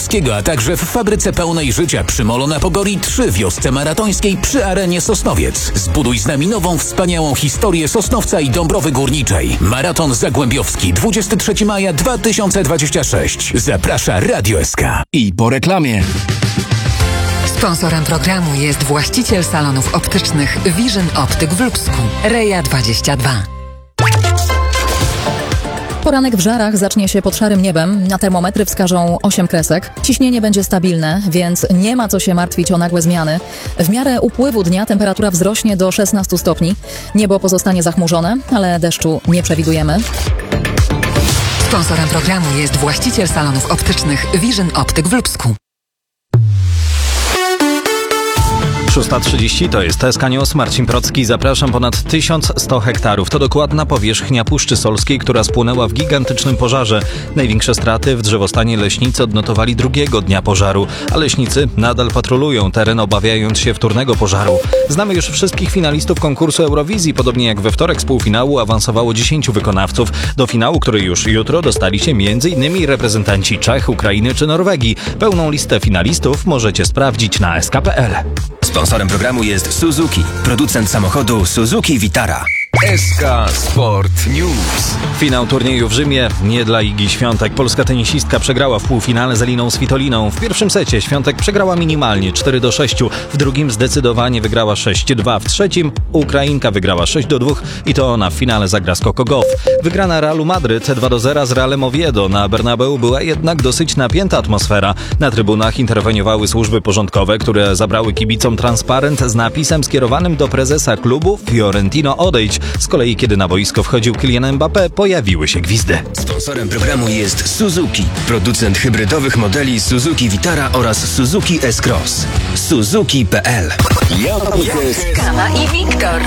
a także w fabryce pełnej życia przy Molo na Pogori 3, wiosce maratońskiej przy Arenie Sosnowiec. Zbuduj z nami nową, wspaniałą historię Sosnowca i Dąbrowy Górniczej. Maraton Zagłębiowski 23 maja 2026. Zaprasza Radio SK. I po reklamie. Sponsorem programu jest właściciel salonów optycznych Vision Optyk w Lubsku. Reja 22. Poranek w Żarach zacznie się pod szarym niebem. Na termometry wskażą 8 kresek. Ciśnienie będzie stabilne, więc nie ma co się martwić o nagłe zmiany. W miarę upływu dnia temperatura wzrośnie do 16 stopni. Niebo pozostanie zachmurzone, ale deszczu nie przewidujemy. Sponsorem programu jest właściciel salonów optycznych Vision Optyk w Lubsku. 6:30 to jest SK News. Marcin Procki. Zapraszam. Ponad 1100 hektarów. To dokładna powierzchnia Puszczy Solskiej, która spłonęła w gigantycznym pożarze. Największe straty w drzewostanie leśnicy odnotowali drugiego dnia pożaru, a leśnicy nadal patrolują teren, obawiając się wtórnego pożaru. Znamy już wszystkich finalistów konkursu Eurowizji. Podobnie jak we wtorek z półfinału awansowało 10 wykonawców. Do finału, który już jutro, dostali się m.in. reprezentanci Czech, Ukrainy czy Norwegii. Pełną listę finalistów możecie sprawdzić na sk.pl. Sponsorem programu jest Suzuki, producent samochodu Suzuki Vitara. SK Sport News. Finał turnieju w Rzymie nie dla Igi Świątek. Polska tenisistka przegrała w półfinale z Eliną Svitoliną. W pierwszym secie Świątek przegrała minimalnie 4-6, w drugim zdecydowanie wygrała 6-2, w trzecim Ukrainka wygrała 6-2 i to ona w finale zagra z Coco Gauff. Wygrana Realu Madryt 2-0 z Realem Oviedo. Na Bernabeu była jednak dosyć napięta atmosfera. Na trybunach interweniowały służby porządkowe, które zabrały kibicom transparent z napisem skierowanym do prezesa klubu Fiorentino odejdź. Z kolei kiedy na boisko wchodził Kylian Mbappé, pojawiły się gwizdy. Sponsorem programu jest Suzuki, producent hybrydowych modeli Suzuki Vitara oraz Suzuki S-Cross. Suzuki.pl. Kama i Wiktor.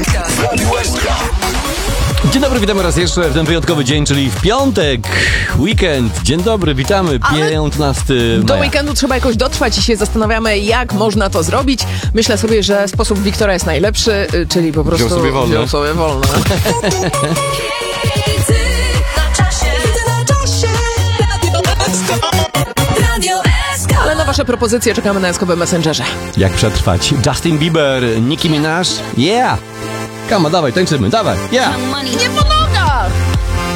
Dzień dobry, witamy raz jeszcze w ten wyjątkowy dzień, czyli w piątek, weekend. Dzień dobry, witamy, 15 Do maja. weekendu trzeba jakoś dotrwać i się zastanawiamy, jak można to zrobić. Myślę sobie, że sposób Wiktora jest najlepszy, czyli po prostu wziął sobie wolne. Ale na wasze propozycje czekamy na SKB Messengerze. Jak przetrwać? Justin Bieber, Nicki Minaj, yeah! Kama, dawaj, tańczymy, dawaj, yeah! Nie po nogach!